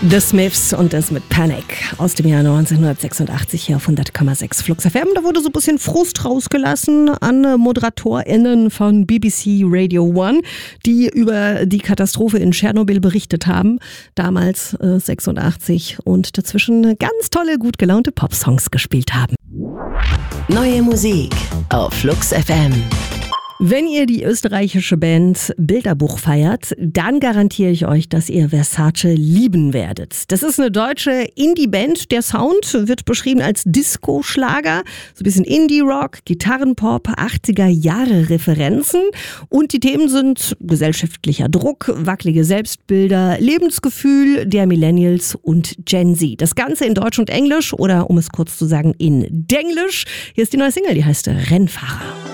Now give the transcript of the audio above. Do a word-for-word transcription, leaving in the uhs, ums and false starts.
The Smiths und das mit Panic aus dem Jahr neunzehnhundertsechsundachtzig hier auf hundert Komma sechs Flux F M. Da wurde so ein bisschen Frust rausgelassen an ModeratorInnen von B B C Radio One, die über die Katastrophe in Tschernobyl berichtet haben, damals äh, sechsundachtzig, und dazwischen ganz tolle, gut gelaunte Popsongs gespielt haben. Neue Musik auf Flux F M. Wenn ihr die österreichische Band Bilderbuch feiert, dann garantiere ich euch, dass ihr Versace lieben werdet. Das ist eine deutsche Indie-Band. Der Sound wird beschrieben als Disco-Schlager, so ein bisschen Indie-Rock, Gitarrenpop, achtziger-Jahre-Referenzen. Und die Themen sind gesellschaftlicher Druck, wackelige Selbstbilder, Lebensgefühl der Millennials und Gen Z. Das Ganze in Deutsch und Englisch oder, um es kurz zu sagen, in Denglisch. Hier ist die neue Single, die heißt Rennfahrer.